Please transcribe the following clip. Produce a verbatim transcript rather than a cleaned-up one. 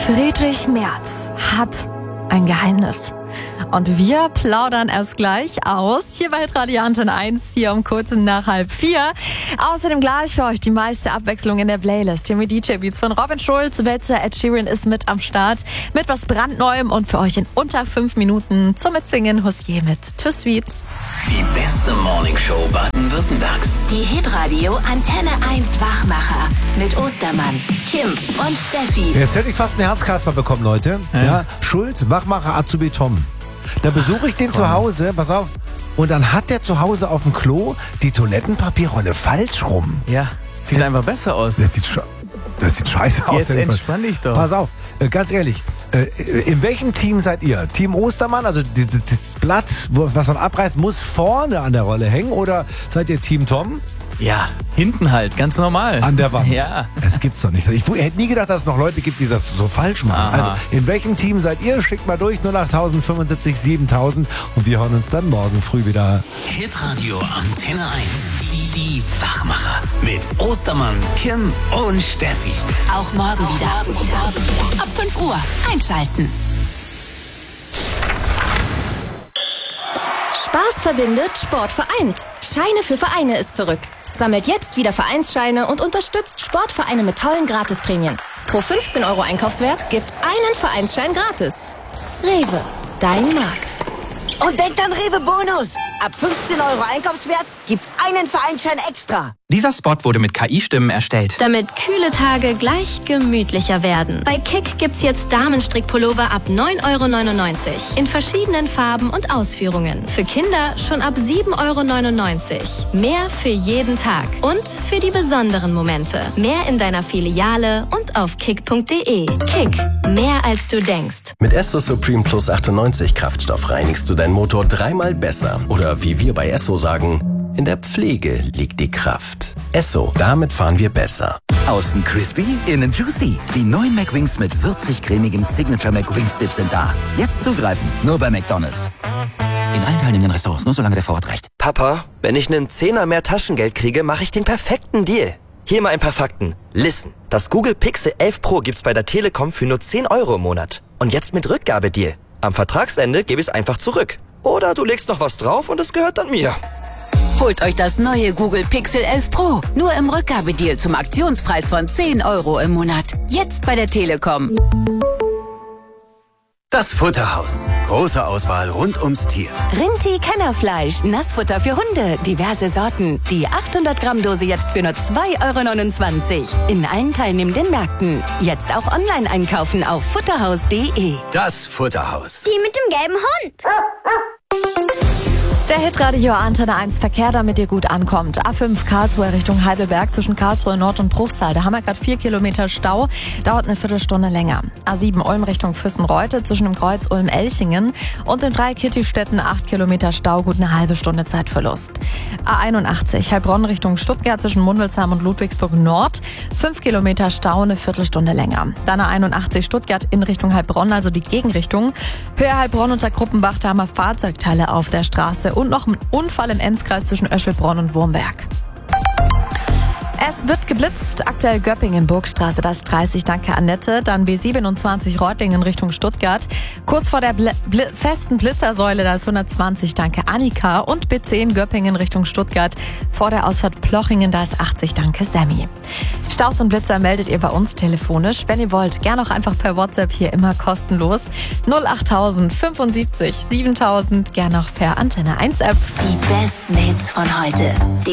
Friedrich Merz hat ein Geheimnis. Und wir plaudern erst gleich aus, hier bei Radio Antenne eins, hier um kurz nach halb vier. Außerdem gleich für euch die meiste Abwechslung in der Playlist. Hier mit D J-Beats von Robin Schulz, Wetzer, Ed Sheeran ist mit am Start. Mit was brandneuem und für euch in unter fünf Minuten zum Mitsingen Hosier mit Too Sweet. Die beste Morningshow Baden-Württembergs. Die Hitradio Antenne eins Wachmacher mit Ostermann, Kim und Steffi. Jetzt hätte ich fast einen Herzkasper bekommen, Leute. Ja. Ja, Schulz, Wachmacher, Azubi Tom. Da besuche ich den Ach, zu Hause, pass auf, und dann hat der zu Hause auf dem Klo die Toilettenpapierrolle falsch rum. Ja, sieht einfach besser aus. Das sieht, sche- das sieht scheiße aus. Jetzt entspann dich doch. Pass auf, äh, ganz ehrlich, äh, in welchem Team seid ihr? Team Ostermann, also die, die, das Blatt, wo, was man abreißt, muss vorne an der Rolle hängen, oder seid ihr Team Tom? Ja, hinten halt, ganz normal. An der Wand. Ja. Es gibt's doch nicht. Ich hätte nie gedacht, dass es noch Leute gibt, die das so falsch machen. Aha. Also, in welchem Team seid ihr? Schickt mal durch, null acht fünfundsiebzig siebentausend, und wir hören uns dann morgen früh wieder. Hitradio Antenne eins. Die, die Wachmacher. Mit Ostermann, Kim und Steffi. Auch morgen wieder. Ab fünf Uhr einschalten. Spaß verbindet, Sport vereint. Scheine für Vereine ist zurück. Sammelt jetzt wieder Vereinsscheine und unterstützt Sportvereine mit tollen Gratisprämien. Pro fünfzehn Euro Einkaufswert gibt's einen Vereinsschein gratis. Rewe, dein Markt. Und denkt an Rewe Bonus. Ab fünfzehn Euro Einkaufswert gibt's einen Vereinsschein extra. Dieser Spot wurde mit K I-Stimmen erstellt. Damit kühle Tage gleich gemütlicher werden. Bei Kick gibt's jetzt Damenstrickpullover ab neun Euro neunundneunzig. In verschiedenen Farben und Ausführungen. Für Kinder schon ab sieben Euro neunundneunzig. Mehr für jeden Tag. Und für die besonderen Momente. Mehr in deiner Filiale und auf kick punkt de. Kick. Mehr als du denkst. Mit Esso Supreme Plus achtundneunzig Kraftstoff reinigst du deinen Motor dreimal besser. Oder wie wir bei Esso sagen, in der Pflege liegt die Kraft. Esso, damit fahren wir besser. Außen crispy, innen juicy. Die neuen McWings mit würzig-cremigem Signature McWings Dip sind da. Jetzt zugreifen, nur bei McDonald's. In allen teilnehmenden Restaurants, nur solange der Vorrat reicht. Papa, wenn ich einen Zehner mehr Taschengeld kriege, mache ich den perfekten Deal. Hier mal ein paar Fakten. Listen, das Google Pixel elf Pro gibt's bei der Telekom für nur zehn Euro im Monat. Und jetzt mit Rückgabedeal. Am Vertragsende gebe ich es einfach zurück. Oder du legst noch was drauf und es gehört dann mir. Holt euch das neue Google Pixel elf Pro. Nur im Rückgabedeal zum Aktionspreis von zehn Euro im Monat. Jetzt bei der Telekom. Das Futterhaus. Große Auswahl rund ums Tier. Rinti-Kennerfleisch, Nassfutter für Hunde, diverse Sorten. Die achthundert Gramm Dose jetzt für nur zwei Euro neunundzwanzig. In allen teilnehmenden Märkten. Jetzt auch online einkaufen auf futterhaus punkt de. Das Futterhaus. Die mit dem gelben Hund. Der Hitradio Antenne eins Verkehr, damit ihr gut ankommt. A fünf Karlsruhe Richtung Heidelberg zwischen Karlsruhe Nord und Bruchsal. Da haben wir gerade vier Kilometer Stau. Dauert eine Viertelstunde länger. A sieben Ulm Richtung Füssenreute zwischen dem Kreuz Ulm-Elchingen und den drei Kitty-Städten acht Kilometer Stau, gut eine halbe Stunde Zeitverlust. A einundachtzig Heilbronn Richtung Stuttgart zwischen Mundelsheim und Ludwigsburg Nord. fünf Kilometer Stau, eine Viertelstunde länger. Dann A einundachtzig Stuttgart in Richtung Heilbronn, also die Gegenrichtung. Höhe Heilbronn unter Gruppenbach, da haben wir Fahrzeugteile auf der Straße. Und noch ein Unfall im Enzkreis zwischen Öschelbronn und Wurmberg. Es wird geblitzt. Aktuell Göppingen, Burgstraße, das dreißig, danke Annette. Dann B siebenundzwanzig Reutlingen Richtung Stuttgart. Kurz vor der Bl- Bl- festen Blitzersäule, da ist hundertzwanzig, danke Annika. Und B zehn Göppingen Richtung Stuttgart. Vor der Ausfahrt Plochingen, da ist achtzig, danke Sammy. Staus und Blitzer meldet ihr bei uns telefonisch. Wenn ihr wollt, gerne auch einfach per WhatsApp, hier immer kostenlos. null acht fünfundsiebzig siebentausend, gerne auch per Antenne eins App. Die besten Hits von heute. Die